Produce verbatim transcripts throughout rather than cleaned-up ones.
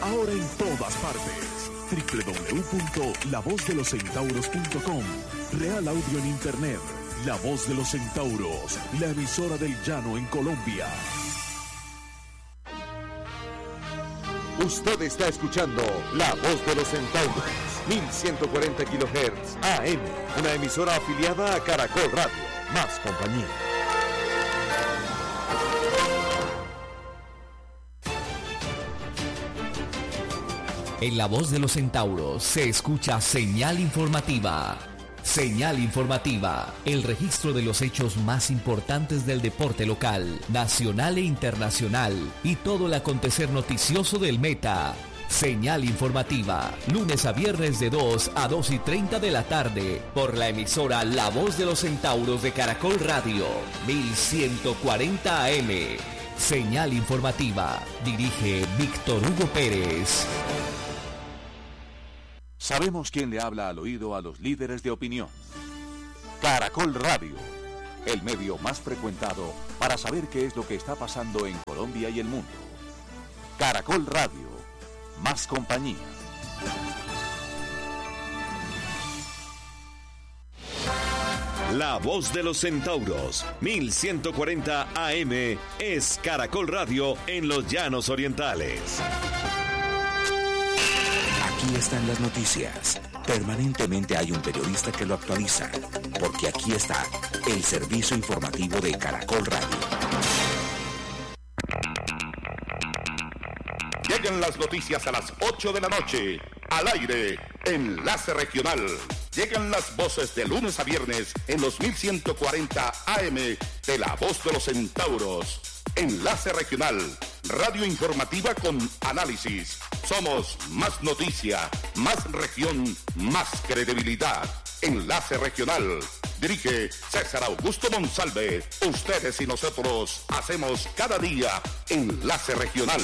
ahora en todas partes. doble u doble u doble u punto la voz de los centauros punto com. Real Audio en Internet. La Voz de los Centauros, la emisora del llano en Colombia. Usted está escuchando La Voz de los Centauros, mil ciento cuarenta kilohertz A M, una emisora afiliada a Caracol Radio. Más compañía. En La Voz de los Centauros se escucha señal informativa. Señal informativa, el registro de los hechos más importantes del deporte local, nacional e internacional y todo el acontecer noticioso del Meta. Señal informativa, lunes a viernes de dos a dos y treinta de la tarde, por la emisora La Voz de los Centauros de Caracol Radio, mil ciento cuarenta A M. Señal informativa, dirige Víctor Hugo Pérez. Sabemos quién le habla al oído a los líderes de opinión. Caracol Radio, el medio más frecuentado para saber qué es lo que está pasando en Colombia y el mundo. Caracol Radio, más compañía. La Voz de los Centauros, mil ciento cuarenta A M, es Caracol Radio en los Llanos Orientales. Aquí están las noticias. Permanentemente hay un periodista que lo actualiza, porque aquí está el servicio informativo de Caracol Radio. Llegan las noticias a las ocho de la noche, al aire, Enlace Regional. Llegan las voces de lunes a viernes en los mil ciento cuarenta A M de La Voz de los Centauros. Enlace Regional, radio informativa con análisis. Somos más noticia, más región, más credibilidad. Enlace Regional. Dirige César Augusto Monsalve. Ustedes y nosotros hacemos cada día Enlace Regional.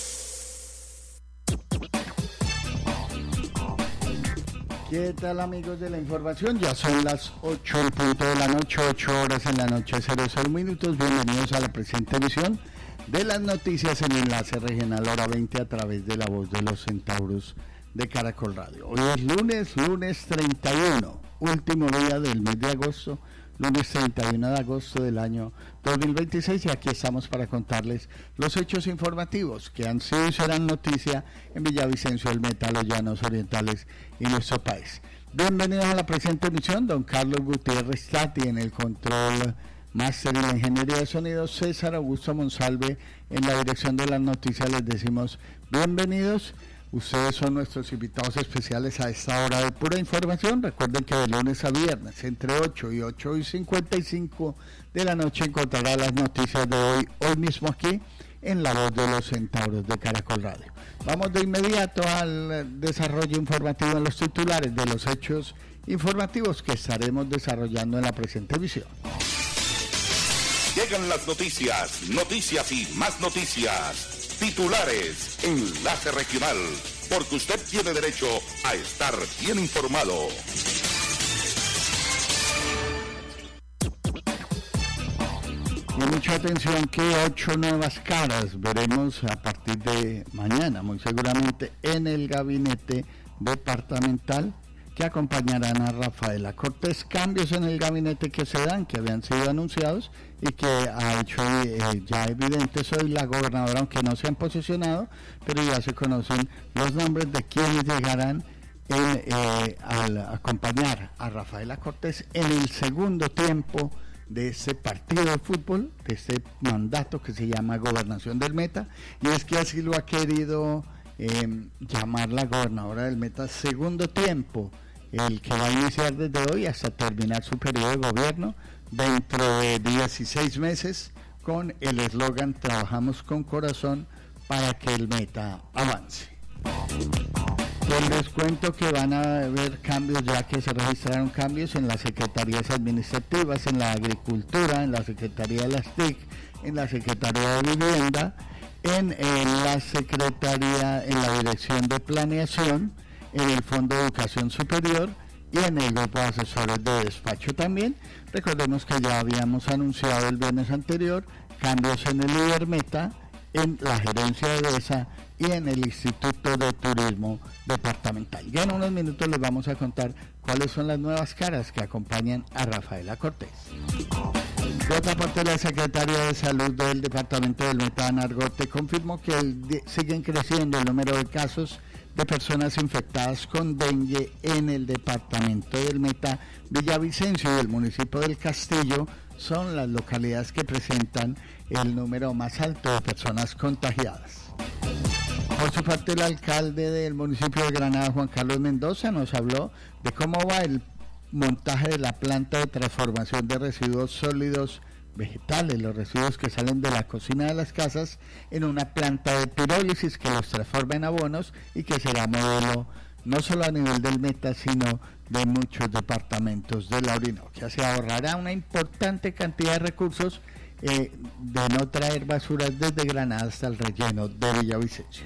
¿Qué tal, amigos de la información? Ya son las ocho en punto de la noche, ocho horas en la noche, cero cero minutos. Bienvenidos a la presente emisión de las noticias en Enlace Regional, hora veinte, a través de La Voz de los Centauros de Caracol Radio. Hoy es lunes, lunes treinta y uno, último día del mes de agosto, lunes treinta y uno de agosto del año dos mil veintiséis, y aquí estamos para contarles los hechos informativos que han sido y serán noticia en Villavicencio, el Meta, los Llanos Orientales y nuestro país. Bienvenidos a la presente emisión, don Carlos Gutiérrez Tati en el control máster y la ingeniería de sonido, César Augusto Monsalve en la dirección de las noticias. Les decimos bienvenidos. Ustedes son nuestros invitados especiales a esta hora de pura información. Recuerden que de lunes a viernes, entre ocho y ocho y cincuenta y cinco de la noche, encontrará las noticias de hoy, hoy mismo aquí, en La Voz de los Centauros de Caracol Radio. Vamos de inmediato al desarrollo informativo en los titulares de los hechos informativos que estaremos desarrollando en la presente emisión. Llegan las noticias, noticias y más noticias. Titulares, Enlace Regional, porque usted tiene derecho a estar bien informado. Y mucha atención que ocho nuevas caras veremos a partir de mañana, muy seguramente, en el gabinete departamental que acompañarán a Rafaela Cortés. Cambios en el gabinete que se dan, que habían sido anunciados y que ha hecho eh, ya evidentes hoy la gobernadora, aunque no se han posicionado, pero ya se conocen los nombres de quienes llegarán en, eh, al acompañar a Rafaela Cortés en el segundo tiempo de este partido de fútbol, de este mandato que se llama Gobernación del Meta, y es que así lo ha querido eh, llamar la gobernadora del Meta, segundo tiempo, el que va a iniciar desde hoy hasta terminar su periodo de gobierno dentro de dieciséis meses, con el eslogan "Trabajamos con corazón para que el Meta avance". Pues les cuento que van a haber cambios, ya que se registraron cambios en las secretarías administrativas, en la agricultura, en la Secretaría de las T I C, en la Secretaría de Vivienda, en, en la Secretaría, en la Dirección de Planeación, en el Fondo de Educación Superior y en el Grupo de Asesores de Despacho también. Recordemos que ya habíamos anunciado el viernes anterior cambios en el líder Meta, en la gerencia de ESA y en el Instituto de Turismo Departamental. Ya en unos minutos les vamos a contar cuáles son las nuevas caras que acompañan a Rafaela Cortés. Por otra parte, la secretaria de Salud del Departamento del Meta, Ana Argote, confirmó que el, de, siguen creciendo el número de casos de personas infectadas con dengue en el departamento del Meta. Villavicencio y el municipio del Castillo son las localidades que presentan el número más alto de personas contagiadas. Por su parte, el alcalde del municipio de Granada, Juan Carlos Mendoza, nos habló de cómo va el montaje de la planta de transformación de residuos sólidos vegetales, los residuos que salen de la cocina de las casas, en una planta de pirólisis que los transforma en abonos y que será modelo no solo a nivel del Meta, sino de muchos departamentos de la Orinoquia. Se ahorrará una importante cantidad de recursos eh, de no traer basuras desde Granada hasta el relleno de Villavicencio.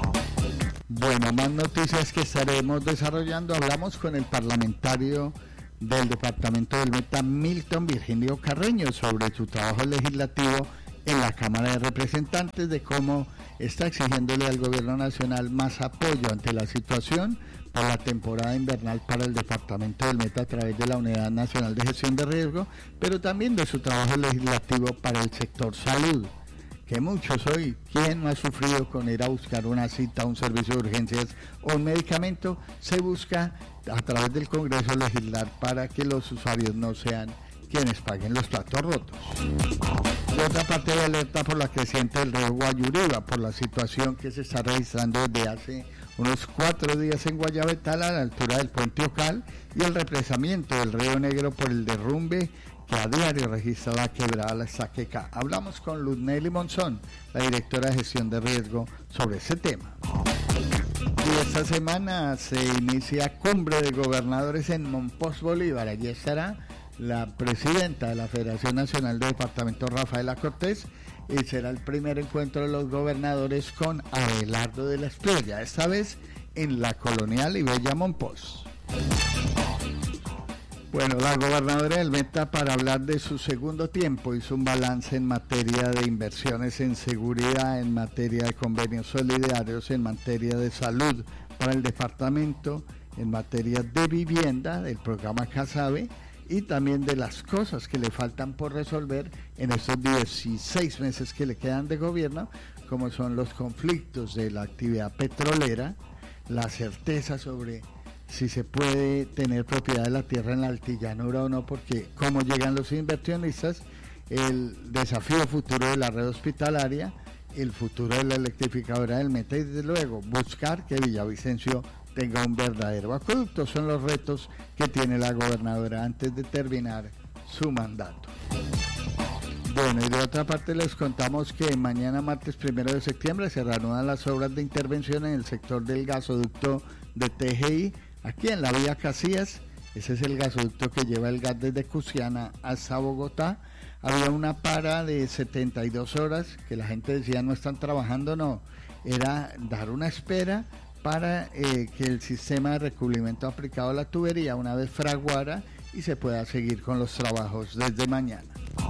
Bueno, más noticias que estaremos desarrollando. Hablamos con el parlamentario del departamento del Meta, Milton Virginio Carreño, sobre su trabajo legislativo en la Cámara de Representantes, de cómo está exigiéndole al gobierno nacional más apoyo ante la situación por la temporada invernal para el departamento del Meta a través de la Unidad Nacional de Gestión de Riesgo, pero también de su trabajo legislativo para el sector salud, que muchos hoy, ¿quién no ha sufrido con ir a buscar una cita, un servicio de urgencias o un medicamento? Se busca a través del Congreso legislar para que los usuarios no sean quienes paguen los platos rotos. De otra parte, de alerta por la creciente del río Guayuriba, por la situación que se está registrando desde hace unos cuatro días en Guayabetal, a la altura del puente Ocal, y el represamiento del río Negro por el derrumbe que a diario registra la quebrada La Saqueca. Hablamos con Luz Nelly Monzón, la directora de gestión de riesgo, sobre ese tema. Y esta semana se inicia Cumbre de Gobernadores en Monpós, Bolívar. Allí estará la presidenta de la Federación Nacional de Departamentos, Rafaela Cortés, y será el primer encuentro de los gobernadores con Abelardo de la Espriella, esta vez en la colonial y bella Monpós. Bueno, la gobernadora del Meta, para hablar de su segundo tiempo, hizo un balance en materia de inversiones en seguridad, en materia de convenios solidarios, en materia de salud para el departamento, en materia de vivienda, del programa CASAVE, y también de las cosas que le faltan por resolver en estos dieciséis meses que le quedan de gobierno, como son los conflictos de la actividad petrolera, la certeza sobre si se puede tener propiedad de la tierra en la altillanura o no, porque cómo llegan los inversionistas, el desafío futuro de la red hospitalaria, el futuro de la electrificadora del Meta y desde luego buscar que Villavicencio tenga un verdadero acueducto. Son los retos que tiene la gobernadora antes de terminar su mandato. Bueno, y de otra parte les contamos que mañana martes primero de septiembre se reanudan las obras de intervención en el sector del gasoducto de T G I, aquí en la vía Casillas. Ese es el gasoducto que lleva el gas desde Cusiana hasta Bogotá. Había una para de setenta y dos horas que la gente decía no están trabajando, no, era dar una espera para eh, que el sistema de recubrimiento aplicado a la tubería una vez fraguara y se pueda seguir con los trabajos desde mañana.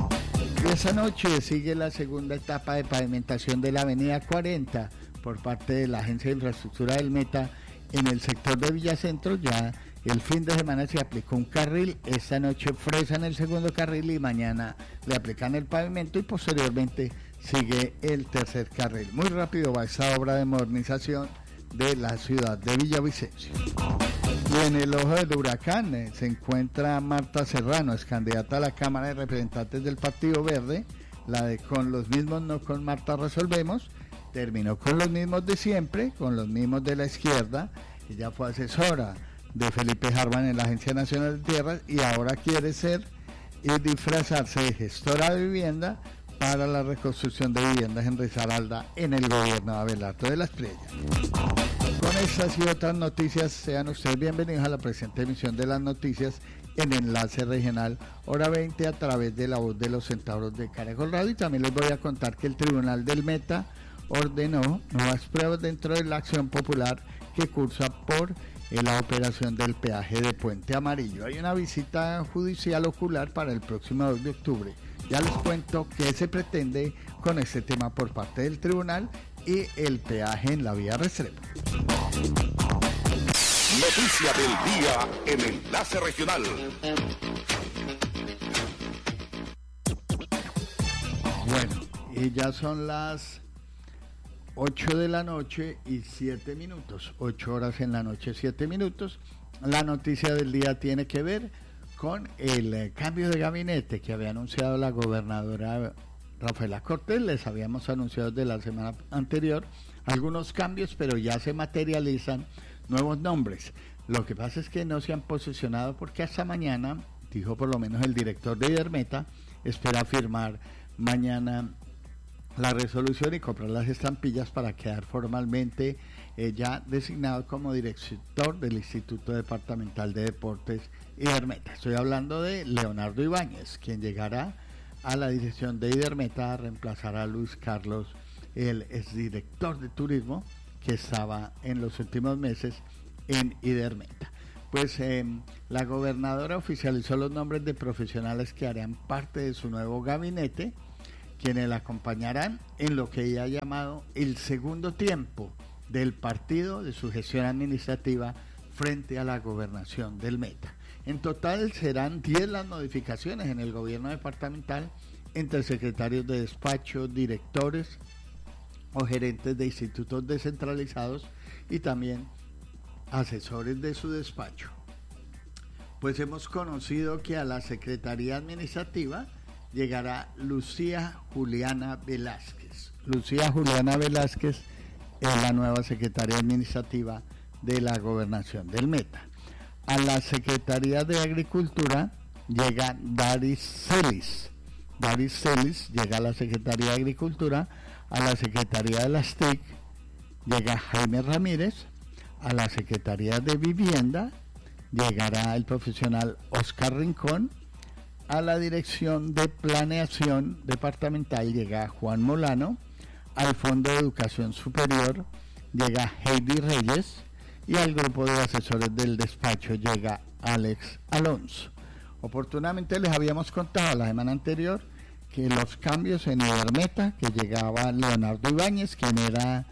Y esa noche sigue la segunda etapa de pavimentación de la avenida cuarenta por parte de la Agencia de Infraestructura del Meta en el sector de Villacentro. Ya el fin de semana se aplicó un carril, esta noche fresan el segundo carril y mañana le aplican el pavimento y posteriormente sigue el tercer carril. Muy rápido va esta obra de modernización de la ciudad de Villavicencio. Y en el ojo del huracán eh, se encuentra Marta Serrano, es candidata a la Cámara de Representantes del Partido Verde, la de con los mismos no con Marta resolvemos, terminó con los mismos de siempre, con los mismos de la izquierda. Ella fue asesora de Felipe Harman en la Agencia Nacional de Tierras y ahora quiere ser y disfrazarse de gestora de vivienda para la reconstrucción de viviendas en Risaralda en el gobierno de Abelardo de la Espriella. Con estas y otras noticias, sean ustedes bienvenidos a la presente emisión de las noticias en Enlace Regional, hora veinte, a través de La Voz de los Centauros de Caracol Radio. Y también les voy a contar que el Tribunal del Meta ordenó nuevas pruebas dentro de la acción popular que cursa por la operación del peaje de Puente Amarillo. Hay una visita judicial ocular para el próximo dos de octubre. Ya les cuento qué se pretende con este tema por parte del tribunal y el peaje en la vía Restrepo. Noticia del día en Enlace Regional. Bueno, y ya son las ocho de la noche y siete minutos, ocho horas en la noche, siete minutos. La noticia del día tiene que ver con el eh, cambio de gabinete que había anunciado la gobernadora Rafaela Cortés. Les habíamos anunciado de la semana anterior algunos cambios, pero ya se materializan nuevos nombres. Lo que pasa es que no se han posicionado porque hasta mañana, dijo por lo menos el director de Idermeta, espera firmar mañana la resolución y comprar las estampillas para quedar formalmente eh, ya designado como director del Instituto Departamental de Deportes Idermeta. Estoy hablando de Leonardo Ibáñez, quien llegará a la dirección de Idermeta a reemplazar a Luis Carlos, el exdirector de turismo que estaba en los últimos meses en Idermeta. Pues eh, la gobernadora oficializó los nombres de profesionales que harán parte de su nuevo gabinete, quienes la acompañarán en lo que ella ha llamado el segundo tiempo del partido de su gestión administrativa frente a la gobernación del Meta. En total serán diez las modificaciones en el gobierno departamental entre secretarios de despacho, directores o gerentes de institutos descentralizados y también asesores de su despacho. Pues hemos conocido que a la Secretaría Administrativa llegará Lucía Juliana Velázquez. Lucía Juliana Velázquez es la nueva secretaria administrativa de la gobernación del Meta. A la Secretaría de Agricultura llega Daris Celis. Daris Celis llega a la Secretaría de Agricultura. A la Secretaría de las T I C llega Jaime Ramírez. A la Secretaría de Vivienda llegará el profesional Oscar Rincón. A la Dirección de Planeación Departamental llega Juan Molano. Al Fondo de Educación Superior llega Heidi Reyes. Y al grupo de asesores del despacho llega Alex Alonso. Oportunamente les habíamos contado la semana anterior que los cambios en Idermeta, que llegaba Leonardo Ibáñez, quien era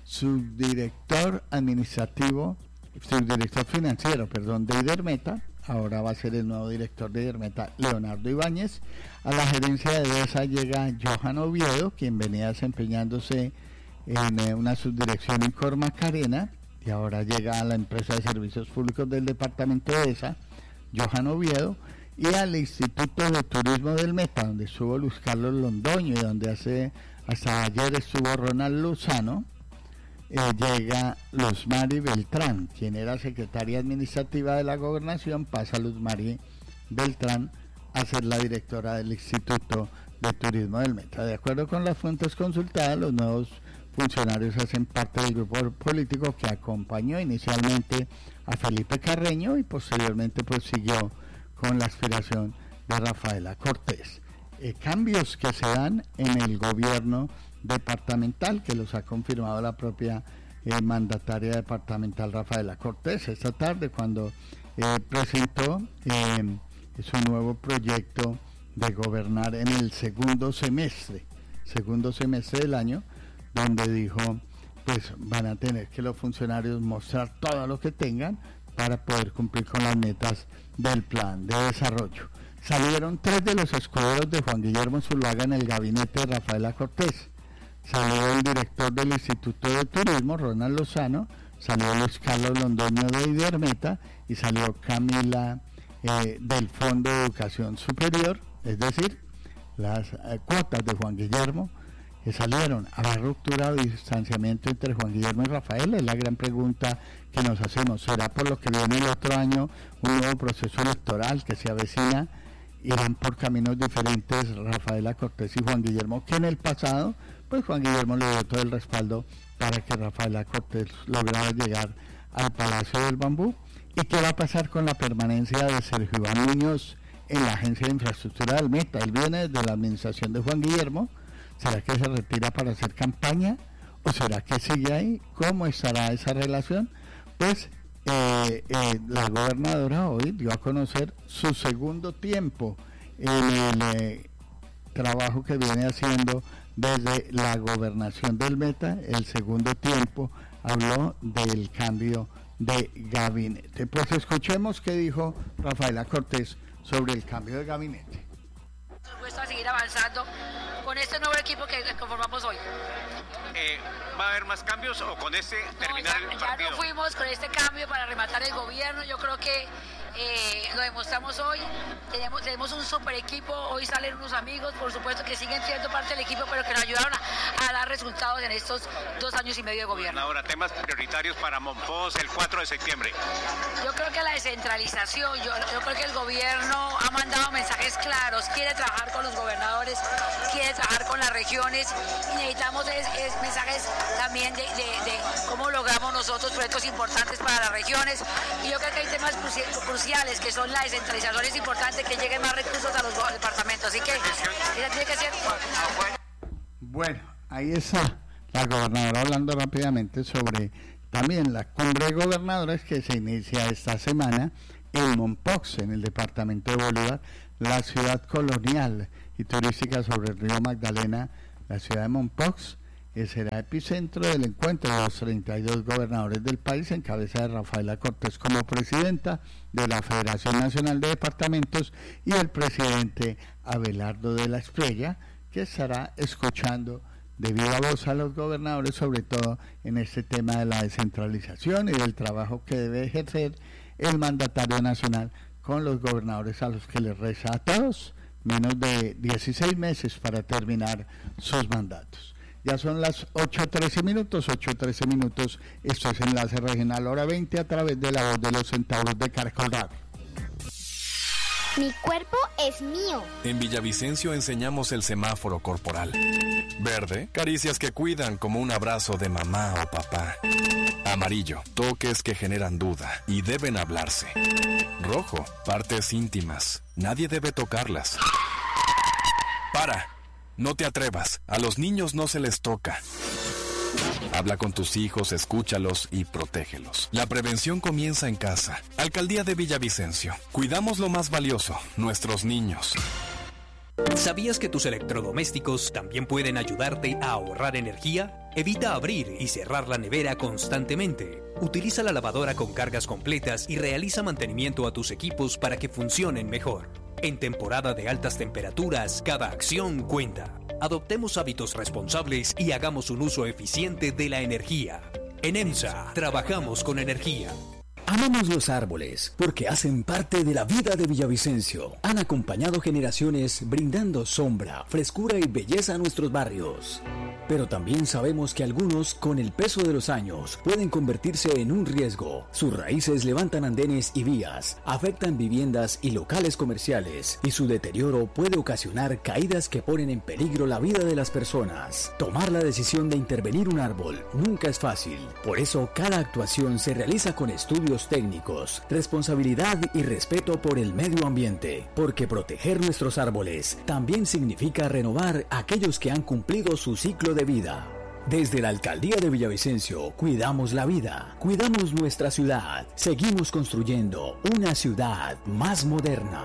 subdirector administrativo, subdirector financiero, perdón, de Idermeta, ahora va a ser el nuevo director de Idermeta, Leonardo Ibáñez. A la gerencia de DESA llega Johan Oviedo, quien venía desempeñándose en eh, una subdirección en Cor Macarena, y ahora llega a la empresa de servicios públicos del departamento de ESA, Johan Oviedo, y al Instituto de Turismo del Meta, donde estuvo Luis Carlos Londoño y donde hace hasta ayer estuvo Ronald Lozano, eh, llega Luzmari Beltrán, quien era secretaria administrativa de la gobernación, pasa Luzmari Beltrán a ser la directora del Instituto de Turismo del Meta. De acuerdo con las fuentes consultadas, los nuevos funcionarios hacen parte del grupo político que acompañó inicialmente a Felipe Carreño y posteriormente pues siguió con la aspiración de Rafaela Cortés. Eh, cambios que se dan en el gobierno departamental, que los ha confirmado la propia eh, mandataria departamental Rafaela Cortés esta tarde cuando eh, presentó eh, su nuevo proyecto de gobernar en el segundo semestre, segundo semestre del año, donde dijo, pues van a tener que los funcionarios mostrar todo lo que tengan para poder cumplir con las metas del plan de desarrollo. Salieron tres de los escuderos de Juan Guillermo Zuluaga en el gabinete de Rafaela Cortés. Salió el director del Instituto de Turismo, Ronald Lozano, salió Luis Carlos Londoño de Idermeta y salió Camila eh, del Fondo de Educación Superior, es decir, las eh, cuotas de Juan Guillermo que salieron. ¿Habrá ruptura o distanciamiento entre Juan Guillermo y Rafael? Es la gran pregunta que nos hacemos. ¿Será por lo que viene el otro año un nuevo proceso electoral que se avecina? ¿Irán por caminos diferentes Rafaela Cortés y Juan Guillermo, que en el pasado pues Juan Guillermo le dio todo el respaldo para que Rafaela Cortés lograra llegar al Palacio del Bambú? ¿Y qué va a pasar con la permanencia de Sergio Iván Muñoz en la Agencia de Infraestructura del Meta? Él viene desde la administración de Juan Guillermo. ¿Será que se retira para hacer campaña o será que sigue ahí? ¿Cómo estará esa relación? Pues eh, eh, la gobernadora hoy dio a conocer su segundo tiempo en el eh, trabajo que viene haciendo desde la gobernación del Meta. El segundo tiempo habló del cambio de gabinete. Pues escuchemos qué dijo Rafaela Cortés sobre el cambio de gabinete. Dispuesto a seguir avanzando con este nuevo equipo que conformamos hoy. Eh, ¿Va a haber más cambios o con este terminar no, ya, el partido? Ya no fuimos con este cambio para rematar el gobierno. Yo creo que eh, lo demostramos hoy. Tenemos, tenemos un super equipo. Hoy salen unos amigos, por supuesto, que siguen siendo parte del equipo, pero que nos ayudaron a, a dar resultados en estos dos años y medio de gobierno. Ahora, temas prioritarios para Monpós el cuatro de septiembre. Yo creo que la descentralización, yo, yo creo que el gobierno ha mandado mensajes claros, quiere trabajar con los gobernadores, quiere trabajar con las regiones y necesitamos es, es mensajes también de, de, de cómo logramos nosotros proyectos importantes para las regiones, y yo creo que hay temas cruciales que son la descentralización. Es importante que lleguen más recursos a los departamentos, así que esa tiene que ser. Bueno, ahí está la gobernadora hablando rápidamente sobre también la cumbre de gobernadores que se inicia esta semana en Mompox, en el departamento de Bolívar, la ciudad colonial y turística sobre el río Magdalena. La ciudad de Mompox eh, será epicentro del encuentro de los treinta y dos gobernadores del país, en cabeza de Rafaela Cortés como presidenta de la Federación Nacional de Departamentos, y el presidente Abelardo de la Estrella, que estará escuchando de viva voz a los gobernadores, sobre todo en este tema de la descentralización y del trabajo que debe ejercer el mandatario nacional con los gobernadores, a los que les resta a todos menos de dieciséis meses para terminar sus mandatos. Ya son las ocho trece minutos, ocho trece minutos, esto es Enlace Regional, hora veinte, a través de la voz de los centauros de Caracol Radio. Mi cuerpo es mío. En Villavicencio enseñamos el semáforo corporal. Verde, caricias que cuidan como un abrazo de mamá o papá. Amarillo, toques que generan duda y deben hablarse. Rojo, partes íntimas, nadie debe tocarlas. Para, no te atrevas, a los niños no se les toca. Habla con tus hijos, escúchalos y protégelos. La prevención comienza en casa. Alcaldía de Villavicencio. Cuidamos lo más valioso, nuestros niños. ¿Sabías que tus electrodomésticos también pueden ayudarte a ahorrar energía? Evita abrir y cerrar la nevera constantemente. Utiliza la lavadora con cargas completas y realiza mantenimiento a tus equipos para que funcionen mejor. En temporada de altas temperaturas, cada acción cuenta. Adoptemos hábitos responsables y hagamos un uso eficiente de la energía. En EMSA, trabajamos con energía. Amamos los árboles porque hacen parte de la vida de Villavicencio. Han acompañado generaciones brindando sombra, frescura y belleza a nuestros barrios. Pero también sabemos que algunos, con el peso de los años, pueden convertirse en un riesgo. Sus raíces levantan andenes y vías, afectan viviendas y locales comerciales, y su deterioro puede ocasionar caídas que ponen en peligro la vida de las personas. Tomar la decisión de intervenir un árbol nunca es fácil. Por eso, cada actuación se realiza con estudios técnicos, responsabilidad y respeto por el medio ambiente, porque proteger nuestros árboles también significa renovar aquellos que han cumplido su ciclo de vida. Desde la Alcaldía de Villavicencio, cuidamos la vida, cuidamos nuestra ciudad, seguimos construyendo una ciudad más moderna.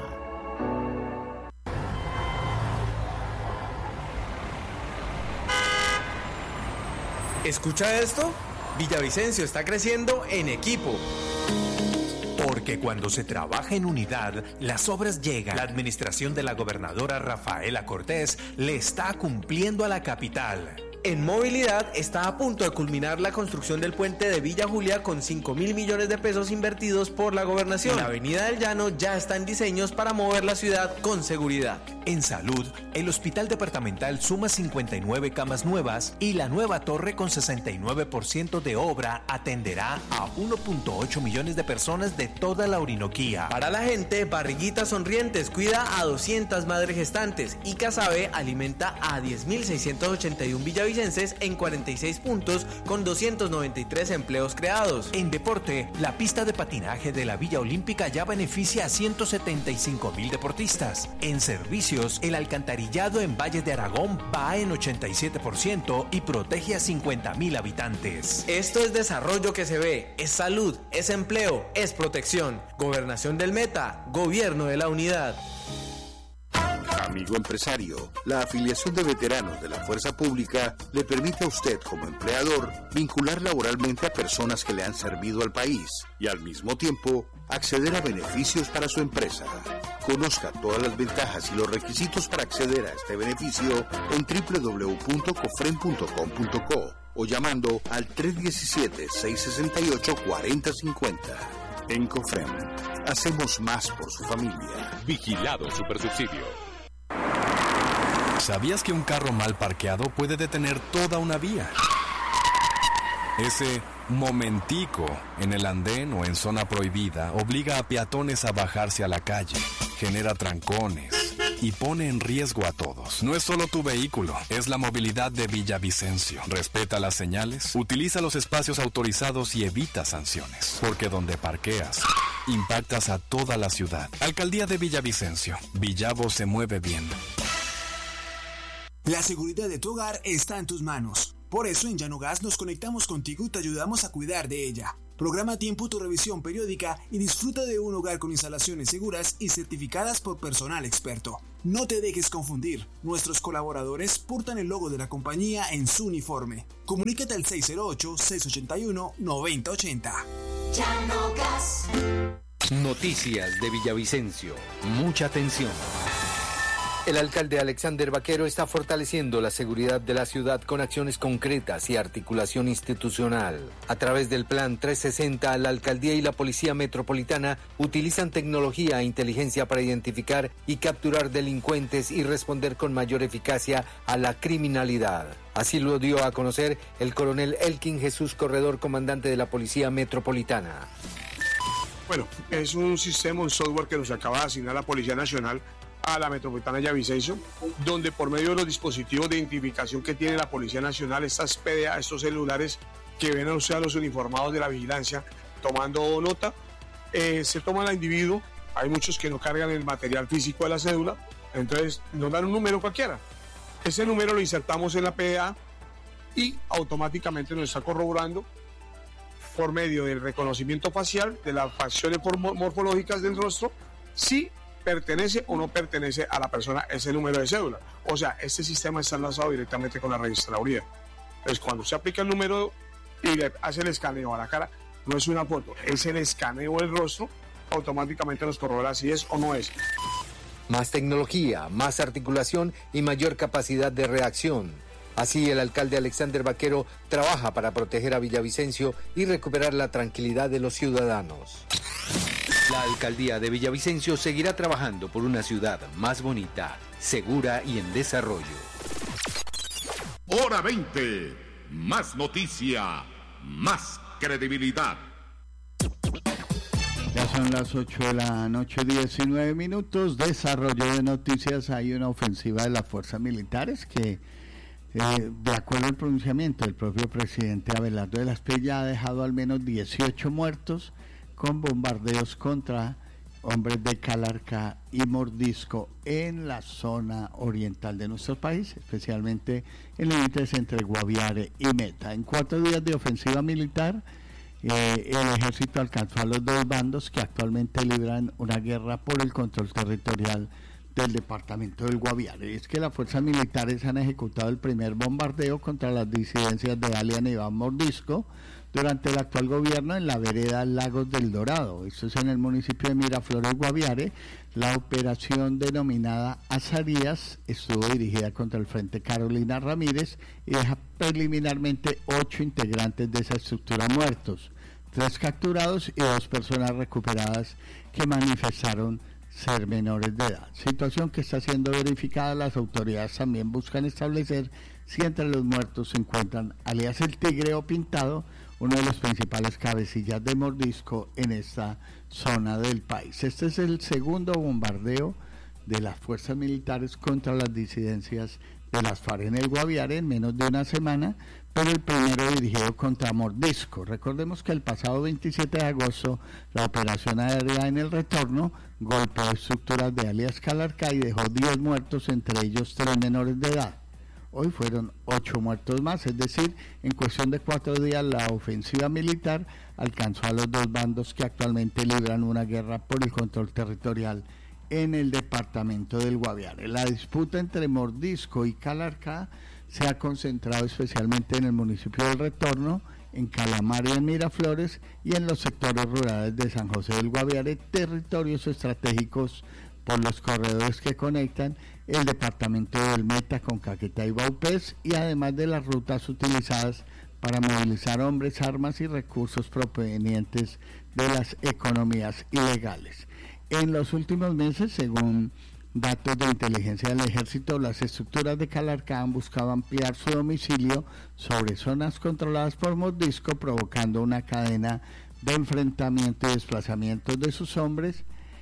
¿Escucha esto? Villavicencio está creciendo en equipo. Porque cuando se trabaja en unidad, las obras llegan. La administración de la gobernadora Rafaela Cortés le está cumpliendo a la capital. En movilidad está a punto de culminar la construcción del puente de Villa Julia con cinco mil millones de pesos invertidos por la gobernación. La avenida del Llano ya está en diseños para mover la ciudad con seguridad. En salud, el hospital departamental suma cincuenta y nueve camas nuevas y la nueva torre con sesenta y nueve por ciento de obra atenderá a uno punto ocho millones de personas de toda la Orinoquía. Para la gente, Barriguitas Sonrientes cuida a doscientas madres gestantes y Casabe alimenta a diez mil seiscientos ochenta y uno villavicenses en cuarenta y seis puntos con doscientos noventa y tres empleos creados. En deporte, la pista de patinaje de la Villa Olímpica ya beneficia a ciento setenta y cinco mil deportistas. En servicios, el alcantarillado en Valle de Aragón va en ochenta y siete por ciento y protege a cincuenta mil habitantes. Esto es desarrollo que se ve, es salud, es empleo, es protección. Gobernación del Meta, Gobierno de la Unidad. Amigo empresario, la afiliación de veteranos de la Fuerza Pública le permite a usted como empleador vincular laboralmente a personas que le han servido al país y al mismo tiempo acceder a beneficios para su empresa. Conozca todas las ventajas y los requisitos para acceder a este beneficio en doble u doble u doble u punto cofren punto com punto co o llamando al tres uno siete, seis seis ocho, cuatro cero cinco cero. En Cofren, hacemos más por su familia. Vigilado Supersubsidio. ¿Sabías que un carro mal parqueado puede detener toda una vía? Ese momentico en el andén o en zona prohibida obliga a peatones a bajarse a la calle, genera trancones y pone en riesgo a todos. No es solo tu vehículo, es la movilidad de Villavicencio. Respeta las señales, utiliza los espacios autorizados y evita sanciones. Porque donde parqueas, impactas a toda la ciudad. Alcaldía de Villavicencio. Villavo se mueve bien. La seguridad de tu hogar está en tus manos. Por eso en Llanogas nos conectamos contigo y te ayudamos a cuidar de ella. Programa a tiempo tu revisión periódica y disfruta de un hogar con instalaciones seguras y certificadas por personal experto. No te dejes confundir. Nuestros colaboradores portan el logo de la compañía en su uniforme. Comunícate al seis cero ocho, seis ocho uno, nueve cero ocho cero. Llanogas. Noticias de Villavicencio. Mucha atención. El alcalde Alexander Vaquero está fortaleciendo la seguridad de la ciudad con acciones concretas y articulación institucional. A través del Plan trescientos sesenta, la alcaldía y la Policía Metropolitana utilizan tecnología e inteligencia para identificar y capturar delincuentes y responder con mayor eficacia a la criminalidad. Así lo dio a conocer el coronel Elkin Jesús Corredor, comandante de la Policía Metropolitana. Bueno, es un sistema, un software que nos acaba de asignar la Policía Nacional a la Metropolitana de Villavicencio, donde por medio de los dispositivos de identificación que tiene la Policía Nacional, estas P D A, estos celulares que ven a usted a los uniformados de la vigilancia tomando nota, eh, se toman al individuo. Hay muchos que no cargan el material físico de la cédula, entonces nos dan un número cualquiera. Ese número lo insertamos en la P D A y automáticamente nos está corroborando por medio del reconocimiento facial, de las facciones morfológicas del rostro, si pertenece o no pertenece a la persona ese número de cédula. O sea, este sistema está enlazado directamente con la registraduría. Entonces, cuando se aplica el número y le hace el escaneo a la cara, no es una foto, es el escaneo del rostro, automáticamente nos corrobora si es o no es. Más tecnología, más articulación y mayor capacidad de reacción. Así, el alcalde Alexander Vaquero trabaja para proteger a Villavicencio y recuperar la tranquilidad de los ciudadanos. La alcaldía de Villavicencio seguirá trabajando por una ciudad más bonita, segura y en desarrollo. Hora veinte. Más noticia, más credibilidad. Ya son las ocho de la noche, diecinueve minutos. Desarrollo de noticias. Hay una ofensiva de las fuerzas militares que, eh, de acuerdo al pronunciamiento del propio presidente Abelardo de la Espriella, ha dejado al menos dieciocho muertos con bombardeos contra hombres de Calarcá y Mordisco en la zona oriental de nuestro país, especialmente en límites entre Guaviare y Meta. En cuatro días de ofensiva militar, eh, el ejército alcanzó a los dos bandos que actualmente libran una guerra por el control territorial del departamento del Guaviare. Es que las fuerzas militares han ejecutado el primer bombardeo contra las disidencias de Alian Iván Mordisco durante el actual gobierno en la vereda Lagos del Dorado. Esto es en el municipio de Miraflores, Guaviare. La operación denominada Azarías estuvo dirigida contra el Frente Carolina Ramírez y deja preliminarmente ocho integrantes de esa estructura muertos, tres capturados y dos personas recuperadas que manifestaron ser menores de edad. Situación que está siendo verificada. Las autoridades también buscan establecer si entre los muertos se encuentran alias el Tigre o Pintado, uno de los principales cabecillas de Mordisco en esta zona del país. Este es el segundo bombardeo de las fuerzas militares contra las disidencias de las FARC en el Guaviare en menos de una semana, pero el primero dirigido contra Mordisco. Recordemos que el pasado veintisiete de agosto la operación aérea en el retorno golpeó estructuras de alias Calarcá y dejó diez muertos, entre ellos tres menores de edad. Hoy fueron ocho muertos más, es decir, en cuestión de cuatro días la ofensiva militar alcanzó a los dos bandos que actualmente libran una guerra por el control territorial en el departamento del Guaviare. La disputa entre Mordisco y Calarcá se ha concentrado especialmente en el municipio del Retorno, en Calamar y en Miraflores, y en los sectores rurales de San José del Guaviare, territorios estratégicos por los corredores que conectan el departamento del Meta con Caquetá y Baupés, y además de las rutas utilizadas para movilizar hombres, armas y recursos provenientes de las economías ilegales. En los últimos meses, según datos de inteligencia del ejército, las estructuras de Calarcá han buscado ampliar su domicilio sobre zonas controladas por Mordisco, provocando una cadena de enfrentamiento y desplazamientos de sus hombres.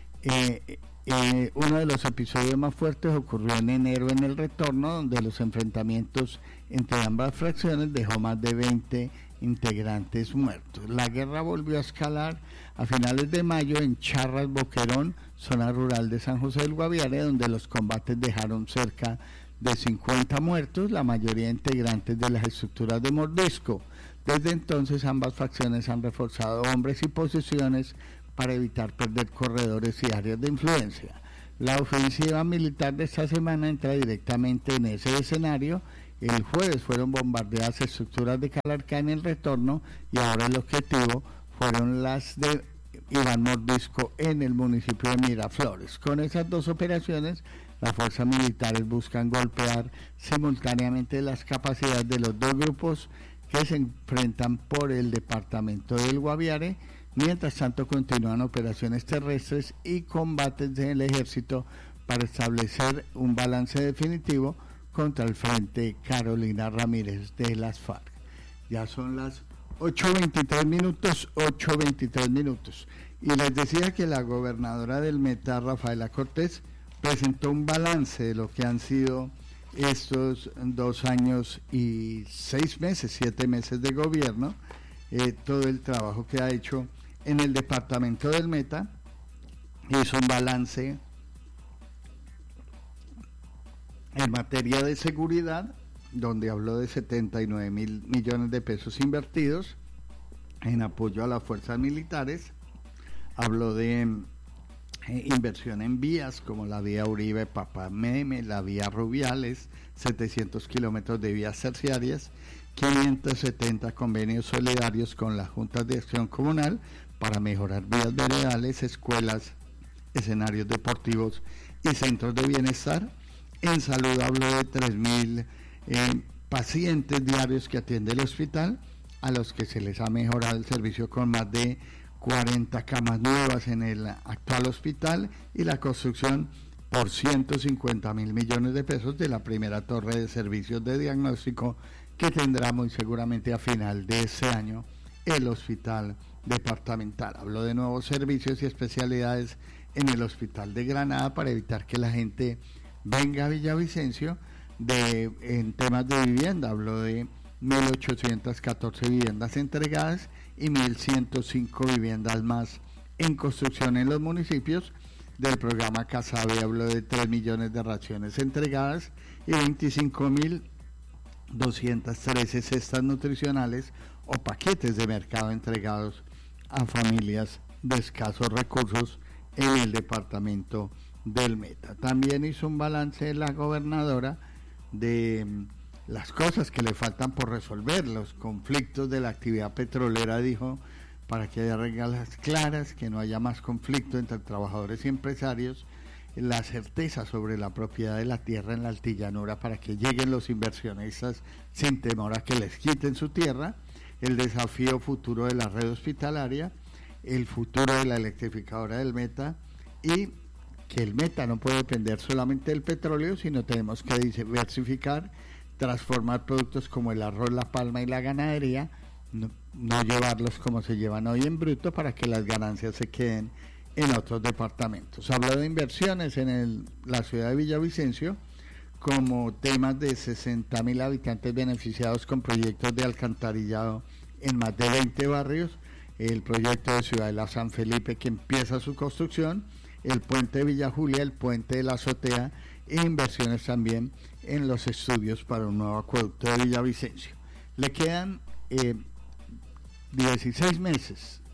Eh, eh, uno de los episodios más fuertes ocurrió en enero en el Retorno, donde los enfrentamientos entre ambas fracciones dejó más de veinte integrantes muertos. La guerra volvió a escalar a finales de mayo en Charras Boquerón, zona rural de San José del Guaviare, donde los combates dejaron cerca de cincuenta muertos, la mayoría integrantes de las estructuras de Mordisco. Desde entonces ambas facciones han reforzado hombres y posiciones para evitar perder corredores y áreas de influencia. La ofensiva militar de esta semana entra directamente en ese escenario. El jueves fueron bombardeadas estructuras de Calarcá en el Retorno, y ahora el objetivo fueron las de Iván Mordisco en el municipio de Miraflores. Con esas dos operaciones, las fuerzas militares buscan golpear simultáneamente las capacidades de los dos grupos que se enfrentan por el departamento del Guaviare. Mientras tanto, continúan operaciones terrestres y combates del ejército para establecer un balance definitivo contra el Frente Carolina Ramírez de las FARC. Ya son las ocho veintitrés minutos, ocho veintitrés minutos. Y les decía que la gobernadora del Meta, Rafaela Cortés, presentó un balance de lo que han sido estos dos años y seis meses, siete meses de gobierno, eh, todo el trabajo que ha hecho en el departamento del Meta. Hizo un balance en materia de seguridad, donde habló de setenta y nueve mil millones de pesos invertidos en apoyo a las fuerzas militares. Habló de eh, inversión en vías como la vía Uribe Papameme, la vía Rubiales, setecientos kilómetros de vías terciarias, quinientos setenta convenios solidarios con las juntas de acción comunal para mejorar vías veredales, escuelas, escenarios deportivos y centros de bienestar. En salud habló de tres mil eh, pacientes diarios que atiende el hospital, a los que se les ha mejorado el servicio con más de cuarenta camas nuevas en el actual hospital, y la construcción por ciento cincuenta mil millones de pesos de la primera torre de servicios de diagnóstico que tendrá muy seguramente a final de este año el hospital departamental. Habló de nuevos servicios y especialidades en el hospital de Granada para evitar que la gente venga a Villavicencio. De, en temas de vivienda, habló de mil ochocientas catorce viviendas entregadas y mil ciento cinco viviendas más en construcción en los municipios. Del programa Casabe habló de tres millones de raciones entregadas y veinticinco mil doscientas trece cestas nutricionales o paquetes de mercado entregados a familias de escasos recursos en el departamento del Meta. También hizo un balance de la gobernadora de las cosas que le faltan por resolver, los conflictos de la actividad petrolera, dijo, para que haya reglas claras, que no haya más conflicto entre trabajadores y empresarios, la certeza sobre la propiedad de la tierra en la altillanura para que lleguen los inversionistas sin temor a que les quiten su tierra, el desafío futuro de la red hospitalaria, el futuro de la electrificadora del Meta, y que el Meta no puede depender solamente del petróleo, sino tenemos que diversificar, transformar productos como el arroz, la palma y la ganadería, no, no llevarlos como se llevan hoy en bruto para que las ganancias se queden en otros departamentos. Habló de inversiones en el, la ciudad de Villavicencio, como temas de sesenta mil habitantes beneficiados con proyectos de alcantarillado en más de veinte barrios, el proyecto de Ciudadela San Felipe que empieza su construcción, el puente de Villa Julia, el puente de la Azotea, e inversiones también en los estudios para un nuevo acueducto de Villavicencio. Le quedan eh, dieciséis meses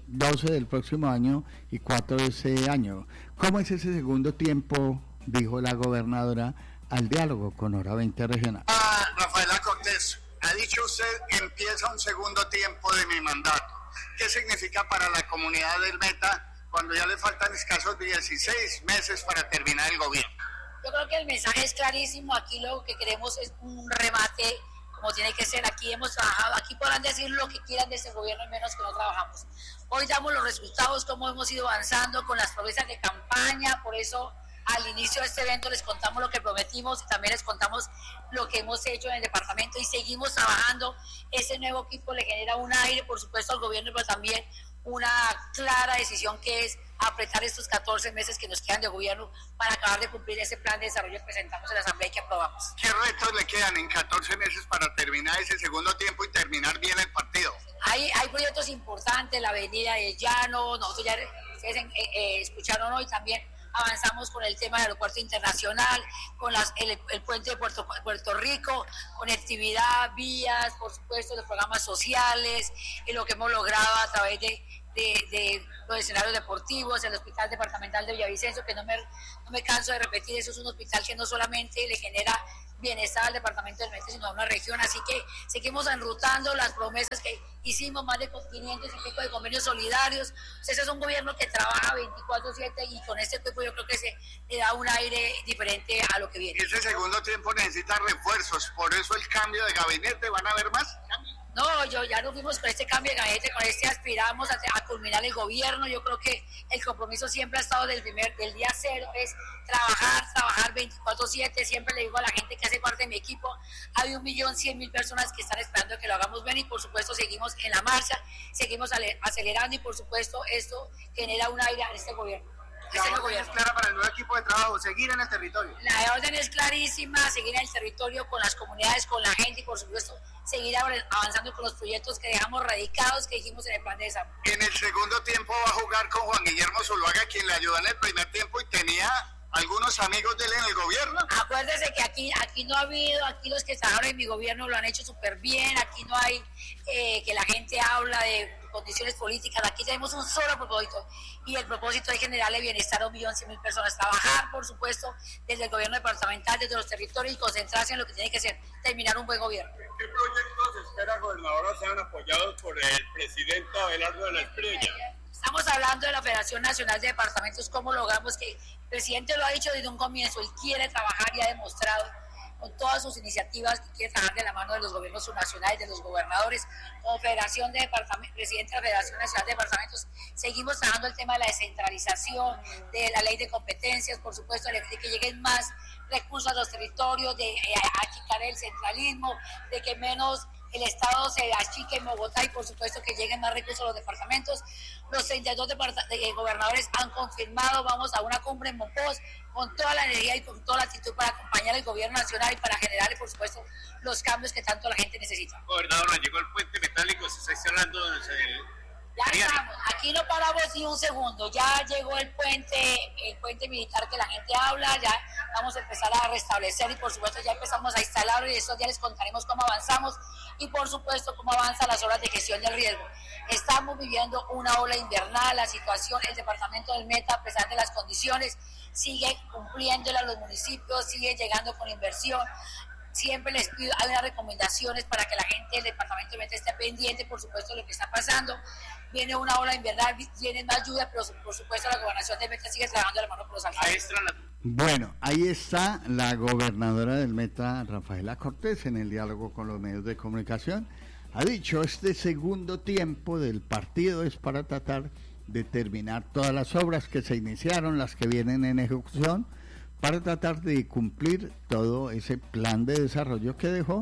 doce del próximo año y cuatro de ese año. ¿Cómo es ese segundo tiempo? Dijo la gobernadora al diálogo con Hora veinte Regional. Ah, Rafaela Cortés, ha dicho usted que empieza un segundo tiempo de mi mandato. ¿Qué significa para la comunidad del Meta cuando ya le faltan escasos dieciséis meses para terminar el gobierno? Yo creo que el mensaje es clarísimo. Aquí lo que queremos es un remate como tiene que ser. Aquí hemos trabajado, aquí podrán decir lo que quieran de este gobierno, menos que no trabajamos. Hoy damos los resultados, cómo hemos ido avanzando con las promesas de campaña. Por eso al inicio de este evento les contamos lo que prometimos y también les contamos lo que hemos hecho en el departamento y seguimos trabajando. Ese nuevo equipo le genera un aire, por supuesto, al gobierno, pero también una clara decisión que es apretar estos catorce meses que nos quedan de gobierno para acabar de cumplir ese plan de desarrollo que presentamos en la Asamblea y que aprobamos. ¿Qué retos le quedan en catorce meses para terminar ese segundo tiempo y terminar bien el partido? Hay, hay proyectos importantes, la avenida del Llano, nosotros ya ustedes eh, eh, escucharon hoy también. Avanzamos con el tema del aeropuerto internacional, con las, el, el puente de Puerto, Puerto Rico, conectividad, vías, por supuesto, los programas sociales, y lo que hemos logrado a través de, de, de los escenarios deportivos, el Hospital Departamental de Villavicencio, que no me, no me canso de repetir, eso es un hospital que no solamente le genera bienestar al departamento del Meta, sino a una región, así que seguimos enrutando las promesas que hicimos, más de quinientos y pico de convenios solidarios. O sea, ese es un gobierno que trabaja veinticuatro siete y con este equipo yo creo que se le da un aire diferente a lo que viene. Ese segundo tiempo necesita refuerzos, por eso el cambio de gabinete, ¿van a haber más cambios? No, yo ya nos fuimos con este cambio de gabinete, con este aspiramos a, a culminar el gobierno. Yo creo que el compromiso siempre ha estado del primer, del día cero, es trabajar, trabajar veinticuatro siete. Siempre le digo a la gente que hace parte de mi equipo, hay un millón cien mil personas que están esperando que lo hagamos bien y por supuesto seguimos en la marcha, seguimos acelerando y por supuesto esto genera un aire en este gobierno. La orden gobierno. Es clara para el nuevo equipo de trabajo, seguir en el territorio. La orden es clarísima, seguir en el territorio con las comunidades, con la gente y por supuesto seguir avanzando con los proyectos que dejamos radicados, que dijimos en el plan de desarrollo. En el segundo tiempo va a jugar con Juan Guillermo Zuluaga, quien le ayudó en el primer tiempo y tenía algunos amigos de él en el gobierno. Acuérdese que aquí aquí no ha habido, aquí los que trabajaron en mi gobierno lo han hecho súper bien, aquí no hay eh, que la gente habla de condiciones políticas, aquí tenemos un solo propósito y el propósito es generarle bienestar a un millón cien mil personas, trabajar por supuesto desde el gobierno departamental, desde los territorios y concentrarse en lo que tiene que ser, terminar un buen gobierno. ¿Qué proyectos espera gobernadora sean apoyados por el presidente Abelardo de la Espriella? Estamos hablando de la Federación Nacional de Departamentos, cómo logramos que el presidente lo ha dicho desde un comienzo, él quiere trabajar y ha demostrado con todas sus iniciativas que quiere trabajar de la mano de los gobiernos subnacionales, de los gobernadores, como Federación de Departamentos, presidente de la Federación Nacional de Departamentos, seguimos trabajando el tema de la descentralización, de la ley de competencias, por supuesto, de que lleguen más recursos a los territorios, de eh, achicar el centralismo, de que menos el Estado se achique en Bogotá y por supuesto que lleguen más recursos a los departamentos. Los treinta y dos eh, gobernadores han confirmado, vamos a una cumbre en Monpós con toda la energía y con toda la actitud para acompañar al gobierno nacional y para generar, por supuesto, los cambios que tanto la gente necesita. Gobernador, llegó el puente metálico, se está hablando del... Ya estamos, aquí no paramos ni un segundo, ya llegó el puente, el puente militar que la gente habla, ya vamos a empezar a restablecer y por supuesto ya empezamos a instalarlo y estos días les contaremos cómo avanzamos y por supuesto cómo avanzan las obras de gestión del riesgo. Estamos viviendo una ola invernal, la situación, el departamento del Meta, a pesar de las condiciones, sigue cumpliéndola a los municipios, sigue llegando con inversión. Siempre les pido, hay unas recomendaciones para que la gente del departamento del Meta esté pendiente, por supuesto, de lo que está pasando. Viene una ola invernal, viene más lluvia, pero por supuesto la gobernación del Meta sigue trabajando de la mano con los alcaldes. Bueno, ahí está la gobernadora del Meta, Rafaela Cortés, en el diálogo con los medios de comunicación. Ha dicho, este segundo tiempo del partido es para tratar de terminar todas las obras que se iniciaron, las que vienen en ejecución, para tratar de cumplir todo ese plan de desarrollo que dejó,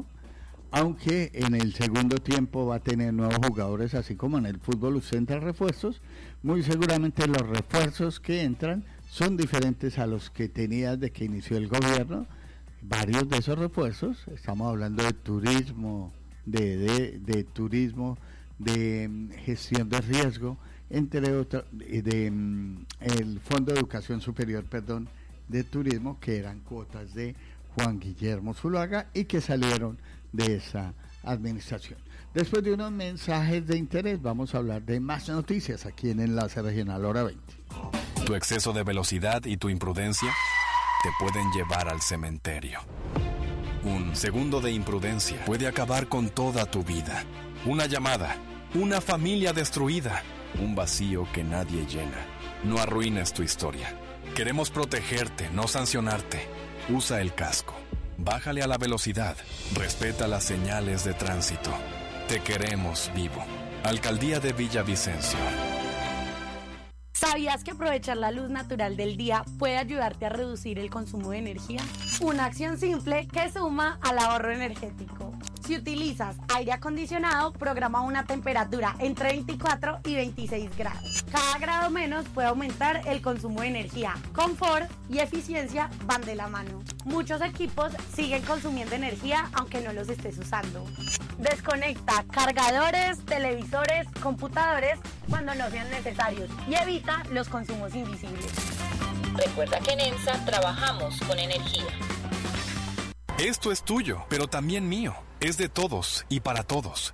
aunque en el segundo tiempo va a tener nuevos jugadores, así como en el fútbol usted entra refuerzos, muy seguramente los refuerzos que entran son diferentes a los que tenía desde que inició el gobierno. Varios de esos refuerzos, estamos hablando de turismo, de, de, de turismo, de um, gestión de riesgo, entre otros, de, de um, el Fondo de Educación Superior, perdón, de turismo, que eran cuotas de Juan Guillermo Zuluaga y que salieron de esa administración. Después de unos mensajes de interés, vamos a hablar de más noticias aquí en Enlace Regional Hora veinte. Tu exceso de velocidad y tu imprudencia te pueden llevar al cementerio. Un segundo de imprudencia puede acabar con toda tu vida. Una llamada, una familia destruida, un vacío que nadie llena. No arruines tu historia. Queremos protegerte, no sancionarte. Usa el casco. Bájale a la velocidad. Respeta las señales de tránsito. Te queremos vivo. Alcaldía de Villavicencio. ¿Sabías que aprovechar la luz natural del día puede ayudarte a reducir el consumo de energía? Una acción simple que suma al ahorro energético. Si utilizas aire acondicionado, programa una temperatura entre veinticuatro y veintiséis grados. Cada grado menos puede aumentar el consumo de energía. Confort y eficiencia van de la mano. Muchos equipos siguen consumiendo energía aunque no los estés usando. Desconecta cargadores, televisores, computadores cuando no sean necesarios y evita los consumos invisibles. Recuerda que en ENSA trabajamos con energía. Esto es tuyo, pero también mío. Es de todos y para todos.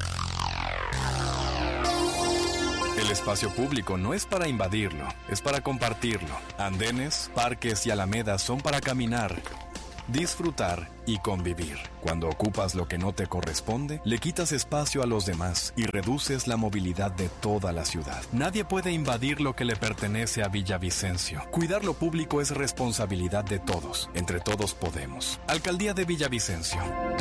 El espacio público no es para invadirlo, es para compartirlo. Andenes, parques y alamedas son para caminar, disfrutar y convivir. Cuando ocupas lo que no te corresponde, le quitas espacio a los demás y reduces la movilidad de toda la ciudad. Nadie puede invadir lo que le pertenece a Villavicencio. Cuidar lo público es responsabilidad de todos. Entre todos podemos. Alcaldía de Villavicencio.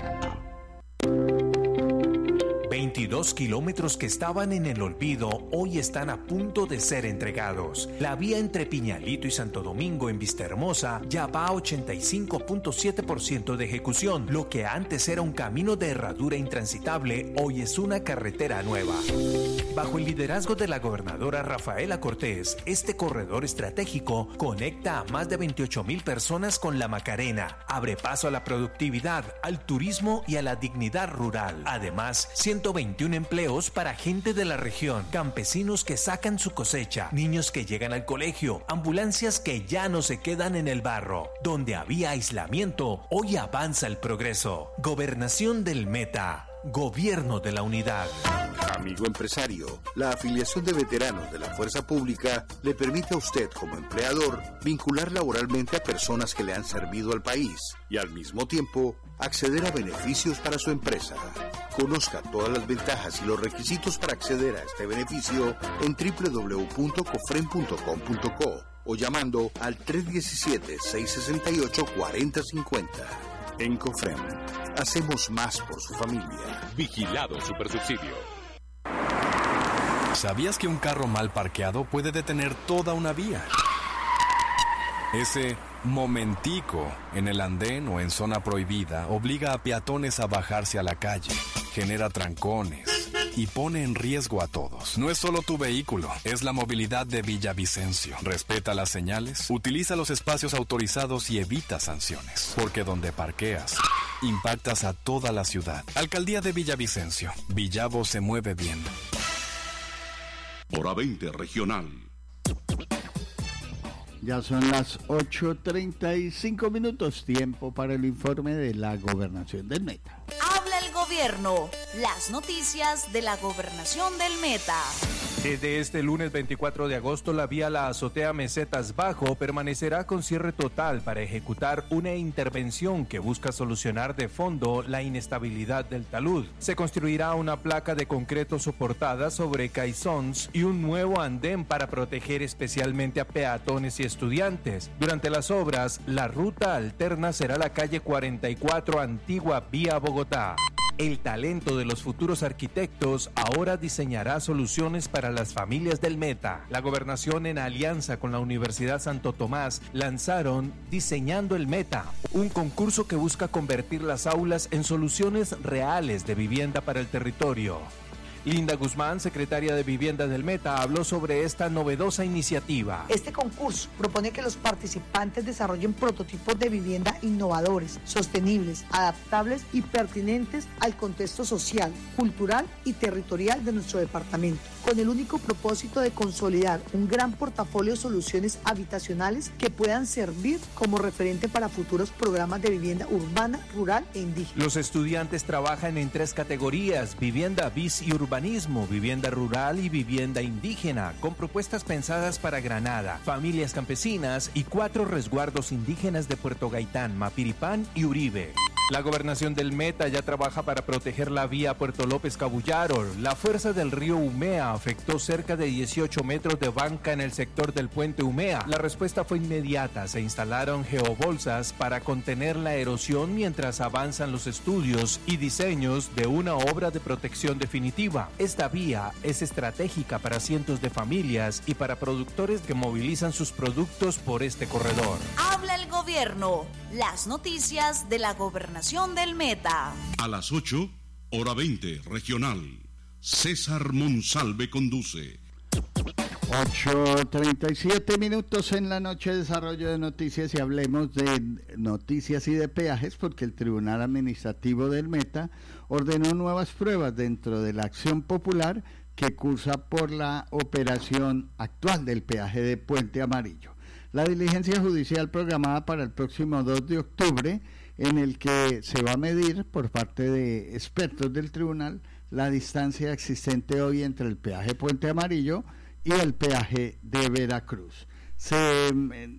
veintidós kilómetros que estaban en el olvido hoy están a punto de ser entregados. La vía entre Piñalito y Santo Domingo en Vistahermosa ya va a ochenta y cinco punto siete por ciento de ejecución. Lo que antes era un camino de herradura intransitable, hoy es una carretera nueva. Bajo el liderazgo de la gobernadora Rafaela Cortés, este corredor estratégico conecta a más de veintiocho mil personas con la Macarena, abre paso a la productividad, al turismo y a la dignidad rural. Además, ciento veintiún empleos para gente de la región, campesinos que sacan su cosecha, niños que llegan al colegio, ambulancias que ya no se quedan en el barro. Donde había aislamiento, hoy avanza el progreso. Gobernación del Meta. Gobierno de la Unidad. Amigo empresario, la afiliación de veteranos de la Fuerza Pública le permite a usted como empleador vincular laboralmente a personas que le han servido al país y al mismo tiempo acceder a beneficios para su empresa. Conozca todas las ventajas y los requisitos para acceder a este beneficio en doble u doble u doble u punto cofren punto com punto co o llamando al tres uno siete, seis seis ocho, cuatro cero cinco cero. En Cofrem, hacemos más por su familia. Vigilado Supersubsidio. ¿Sabías que un carro mal parqueado puede detener toda una vía? Ese momentico en el andén o en zona prohibida obliga a peatones a bajarse a la calle, genera trancones y pone en riesgo a todos. No es solo tu vehículo, es la movilidad de Villavicencio. Respeta las señales, utiliza los espacios autorizados y evita sanciones. Porque donde parqueas, impactas a toda la ciudad. Alcaldía de Villavicencio. Villavo se mueve bien. Hora veinte Regional. Ya son las ocho treinta y cinco minutos, tiempo para el informe de la Gobernación del Meta. Habla el gobierno, las noticias de la Gobernación del Meta. Desde este lunes veinticuatro de agosto, la vía La Azotea Mesetas Bajo permanecerá con cierre total para ejecutar una intervención que busca solucionar de fondo la inestabilidad del talud. Se construirá una placa de concreto soportada sobre caissons y un nuevo andén para proteger especialmente a peatones y estudiantes. Durante las obras, la ruta alterna será la calle cuarenta y cuatro Antigua Vía Bogotá. El talento de los futuros arquitectos ahora diseñará soluciones para las familias del Meta. La gobernación, en alianza con la Universidad Santo Tomás, lanzaron Diseñando el Meta, un concurso que busca convertir las aulas en soluciones reales de vivienda para el territorio. Linda Guzmán, secretaria de Vivienda del Meta, habló sobre esta novedosa iniciativa. Este concurso propone que los participantes desarrollen prototipos de vivienda innovadores, sostenibles, adaptables y pertinentes al contexto social, cultural y territorial de nuestro departamento, con el único propósito de consolidar un gran portafolio de soluciones habitacionales que puedan servir como referente para futuros programas de vivienda urbana, rural e indígena. Los estudiantes trabajan en tres categorías: vivienda bis y urbanismo, vivienda rural y vivienda indígena, con propuestas pensadas para Granada, familias campesinas y cuatro resguardos indígenas de Puerto Gaitán, Mapiripán y Uribe. La gobernación del Meta ya trabaja para proteger la vía Puerto López Cabullaro. La fuerza del río Umea afectó cerca de dieciocho metros de banca en el sector del puente Umea. La respuesta fue inmediata. Se instalaron geobolsas para contener la erosión mientras avanzan los estudios y diseños de una obra de protección definitiva. Esta vía es estratégica para cientos de familias y para productores que movilizan sus productos por este corredor. Habla el gobierno. Las noticias de la gobernación del Meta. A las ocho, hora veinte, regional. César Monsalve conduce. ocho treinta y siete minutos en la noche, desarrollo de noticias, y hablemos de noticias y de peajes, porque el Tribunal Administrativo del Meta ordenó nuevas pruebas dentro de la acción popular que cursa por la operación actual del peaje de Puente Amarillo. La diligencia judicial programada para el próximo dos de octubre, en el que se va a medir por parte de expertos del tribunal la distancia existente hoy entre el peaje Puente Amarillo y el peaje de Veracruz. Se eh,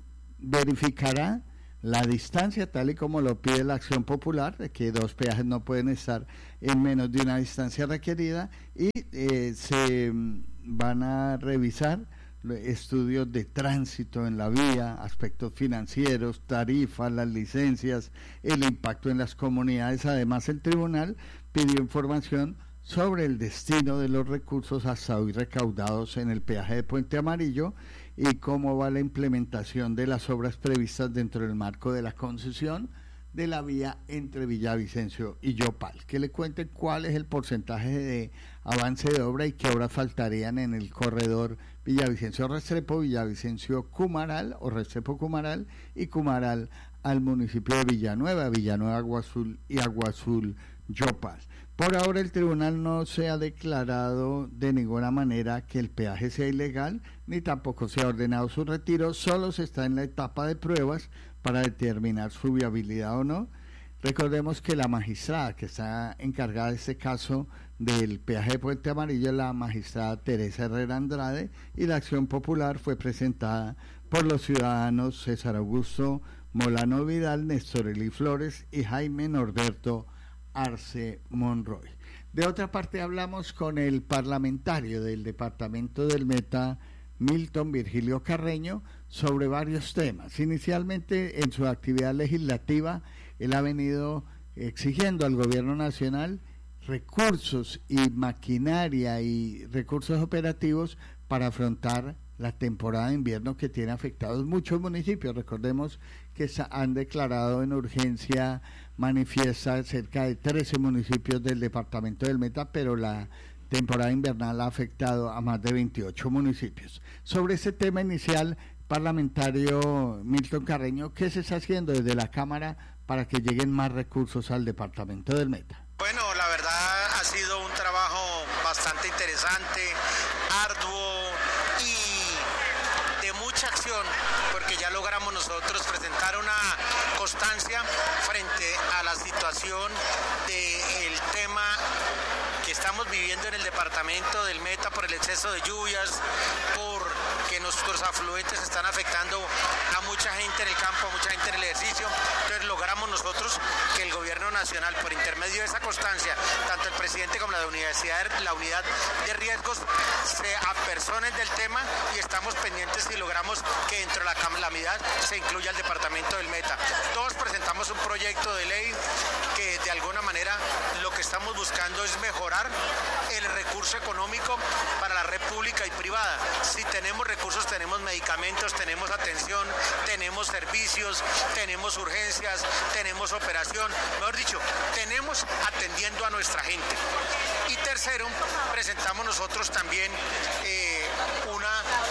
verificará la distancia tal y como lo pide la acción popular, de que dos peajes no pueden estar en menos de una distancia requerida, y eh, se van a revisar estudios de tránsito en la vía, aspectos financieros, tarifas, las licencias, el impacto en las comunidades. Además, el tribunal pidió información sobre el destino de los recursos hasta hoy recaudados en el peaje de Puente Amarillo y cómo va la implementación de las obras previstas dentro del marco de la concesión de la vía entre Villavicencio y Yopal. Que le cuenten cuál es el porcentaje de avance de obra y qué obras faltarían en el corredor Villavicencio-Restrepo, Villavicencio-Cumaral o Restrepo-Cumaral y Cumaral al municipio de Villanueva, Villanueva-Agua Azul y Agua Azul-Yopal. Por ahora el tribunal no se ha declarado de ninguna manera que el peaje sea ilegal, ni tampoco se ha ordenado su retiro, solo se está en la etapa de pruebas para determinar su viabilidad o no. Recordemos que la magistrada que está encargada de este caso del peaje de Puente Amarillo es la magistrada Teresa Herrera Andrade, y la acción popular fue presentada por los ciudadanos César Augusto Molano Vidal, Néstor Eli Flores y Jaime Norberto Arce Monroy. De otra parte, hablamos con el parlamentario del departamento del Meta, Milton Virgilio Carreño, sobre varios temas. Inicialmente, en su actividad legislativa, él ha venido exigiendo al gobierno nacional recursos y maquinaria y recursos operativos para afrontar la temporada de invierno que tiene afectados muchos municipios. Recordemos que han declarado en urgencia manifiesta cerca de trece municipios del departamento del Meta, pero la temporada invernal ha afectado a más de veintiocho municipios. Sobre este tema inicial, parlamentario Milton Carreño, ¿qué se está haciendo desde la Cámara para que lleguen más recursos al departamento del Meta? Bueno, la verdad ha sido un trabajo bastante interesante, arduo y de mucha acción, porque ya logramos nosotros presentar una constancia frente a la situación del tema que estamos viviendo en el departamento del Meta por el exceso de lluvias, porque nuestros afluentes están afectando a mucha gente en el campo, a mucha gente en el ejercicio. Entonces logramos nosotros que el gobierno nacional, por intermedio de esa constancia, tanto el presidente como la universidad, la unidad de riesgos, se apersonen del tema, y estamos pendientes si logramos que dentro de la calamidad se incluya el departamento del Meta. Todos presentamos un proyecto de ley que de alguna manera lo que estamos buscando es mejorar el recurso económico para la red pública y privada. Si tenemos recursos, tenemos medicamentos, tenemos atención, tenemos servicios, tenemos urgencias, tenemos operación, mejor dicho, tenemos atendiendo a nuestra gente. Y tercero, presentamos nosotros también eh, una solicitud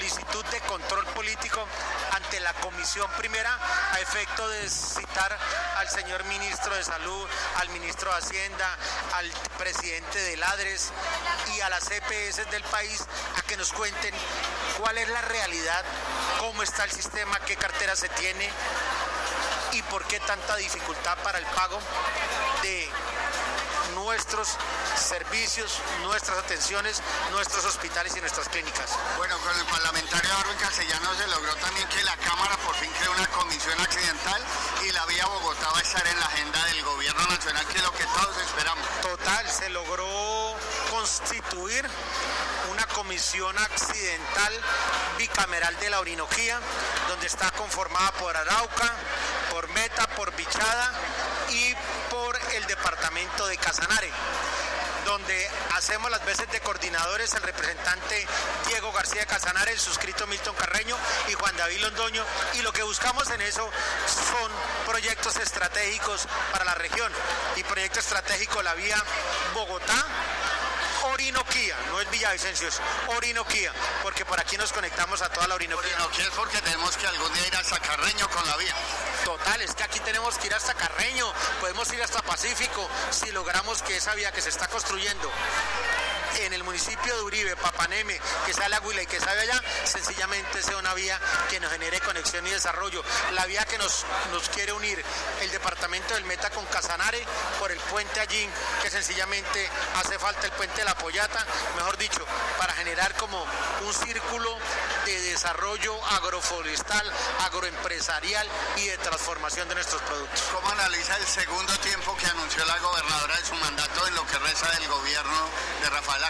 solicitud de control político ante la Comisión Primera a efecto de citar al señor ministro de Salud, al ministro de Hacienda, al presidente de Ladres y a las E P S del país a que nos cuenten cuál es la realidad, cómo está el sistema, qué cartera se tiene y por qué tanta dificultad para el pago de nuestros servicios, nuestras atenciones, nuestros hospitales y nuestras clínicas. Bueno, con el parlamentario Darwin Castellanos se logró también que la Cámara por fin cree una comisión accidental y la vía Bogotá va a estar en la agenda del gobierno nacional, que es lo que todos esperamos. Total, se logró constituir una comisión accidental bicameral de la Orinoquía, donde está conformada por Arauca, por Meta, por Bichada y por el departamento de Casanare, donde hacemos las veces de coordinadores el representante Diego García de Casanare, el suscrito Milton Carreño y Juan David Londoño, y lo que buscamos en eso son proyectos estratégicos para la región, y proyecto estratégico la vía Bogotá Orinoquía, no es Villavicencio, es Orinoquía, porque por aquí nos conectamos a toda la Orinoquía. Orinoquía es porque tenemos que algún día ir hasta Carreño con la vía. Total, es que aquí tenemos que ir hasta Carreño, podemos ir hasta Pacífico, si logramos que esa vía que se está construyendo en el municipio de Uribe, Papaneme, que sale a Huila y que sale allá, sencillamente sea una vía que nos genere conexión y desarrollo. La vía que nos, nos quiere unir el departamento del Meta con Casanare por el puente allí, que sencillamente hace falta el puente de la Pollata, mejor dicho, para generar como un círculo de desarrollo agroforestal, agroempresarial y de transformación de nuestros productos. ¿Cómo analiza el segundo tiempo que anunció la gobernadora de su mandato en lo que resta del gobierno de Rafael